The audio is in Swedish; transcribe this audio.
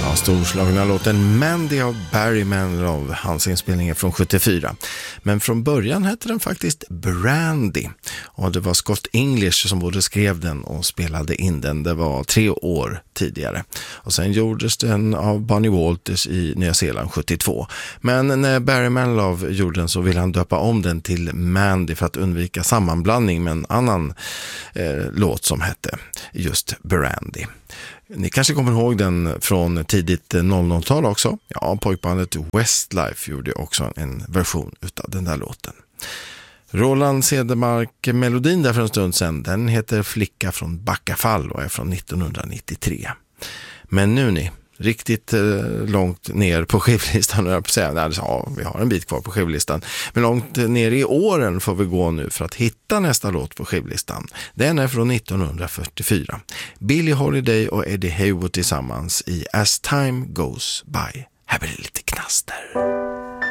Storslagna låten Mandy av Barry Manilow, hans inspelning är från 74. Men från början hette den faktiskt Brandy och det var Scott English som både skrev den och spelade in den. Det var 3 år tidigare. Och sen gjordes den av Bonnie Walters i Nya Zeeland 72. Men när Barry Manilow gjorde den så ville han döpa om den till Mandy för att undvika sammanblandning med en annan låt som hette just Brandy. Ni kanske kommer ihåg den från tidigt 00-tal också. Ja, pojkbandet Westlife gjorde också en version utav den där låten. Roland Cedermark-melodin där för en stund sedan, den heter Flicka från Backafall och är från 1993. Men nu ni, riktigt långt ner på skivlistan, ja, vi har en bit kvar på skivlistan, men långt ner i åren får vi gå nu för att hitta nästa låt på skivlistan. Den är från 1944. Billie Holiday och Eddie Haywood tillsammans i As Time Goes By. Här blir det lite knaster.